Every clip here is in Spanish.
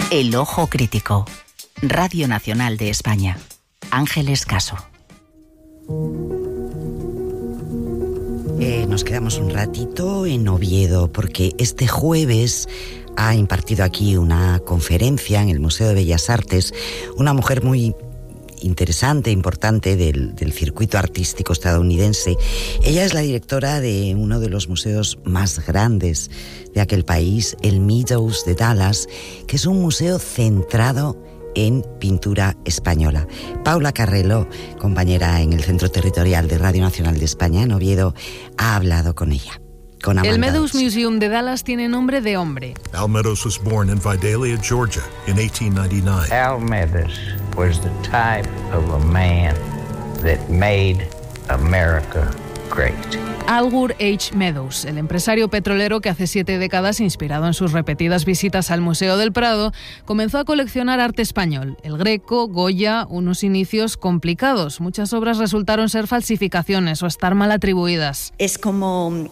El Ojo Crítico. Radio Nacional de España. Ángeles Caso. Nos quedamos un ratito en Oviedo porque este jueves ha impartido aquí una conferencia en el Museo de Bellas Artes una mujer muy interesante, importante del circuito artístico estadounidense. Ella es la directora de uno de los museos más grandes de aquel país, el Meadows de Dallas, que es un museo centrado en pintura española. Paula Carrelo, compañera en el Centro Territorial de Radio Nacional de España en Oviedo, ha hablado con ella. El Meadows Museum de Dallas tiene nombre de hombre. Al Meadows was born in Vidalia, Georgia, in 1899. Al Meadows was the type of a man that made America great. Algur H. Meadows, el empresario petrolero que hace 7 décadas, inspirado en sus repetidas visitas al Museo del Prado, comenzó a coleccionar arte español, el Greco, Goya, unos inicios complicados. Muchas obras resultaron ser falsificaciones o estar mal atribuidas. Es como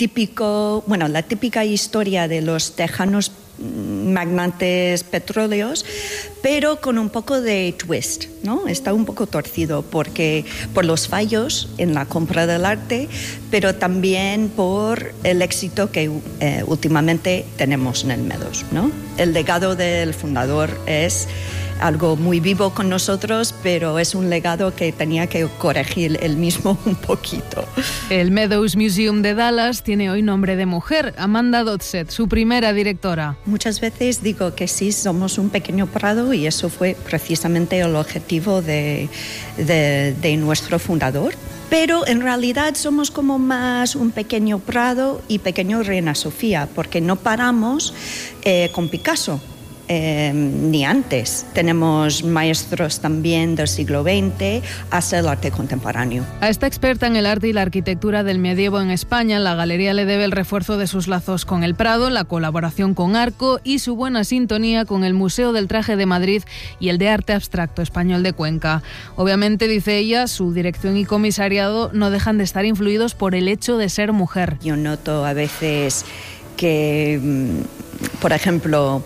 la típica historia de los tejanos magnates petróleos, pero con un poco de twist, ¿no? Está un poco torcido porque por los fallos en la compra del arte, pero también por el éxito que últimamente tenemos en el Meadows, ¿no? El legado del fundador es algo muy vivo con nosotros, pero es un legado que tenía que corregir él mismo un poquito. El Meadows Museum de Dallas tiene hoy nombre de mujer, Amanda Dodseth, su primera directora. Muchas veces digo que sí, somos un pequeño prado y eso fue precisamente el objetivo de nuestro fundador. Pero en realidad somos como más un pequeño Prado y pequeño Reina Sofía, porque no paramos con Picasso. Ni antes. Tenemos maestros también del siglo XX hasta el arte contemporáneo. A esta experta en el arte y la arquitectura del medievo en España, la galería le debe el refuerzo de sus lazos con el Prado, la colaboración con Arco y su buena sintonía con el Museo del Traje de Madrid y el de Arte Abstracto Español de Cuenca. Obviamente, dice ella, su dirección y comisariado no dejan de estar influidos por el hecho de ser mujer. Yo noto a veces que, por ejemplo,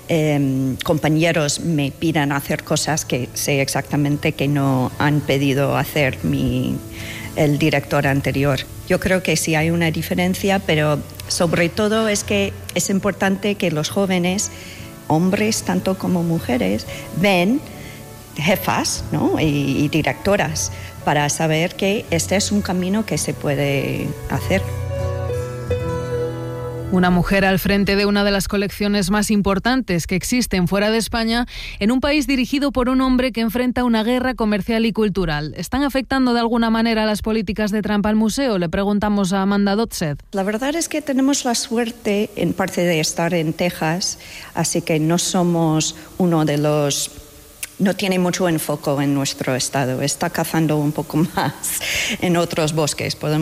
compañeros me pidan hacer cosas que sé exactamente que no han pedido hacer el director anterior. Yo creo que sí hay una diferencia, pero sobre todo es que es importante que los jóvenes, hombres tanto como mujeres, ven jefas, ¿no? y directoras para saber que este es un camino que se puede hacer. Una mujer al frente de una de las colecciones más importantes que existen fuera de España, en un país dirigido por un hombre que enfrenta una guerra comercial y cultural. ¿Están afectando de alguna manera las políticas de Trump al museo? Le preguntamos a Amanda Dodseth. La verdad es que tenemos la suerte, en parte, de estar en Texas, así que no somos uno de los... No tiene mucho enfoque en nuestro estado. Está cazando un poco más en otros bosques, podemos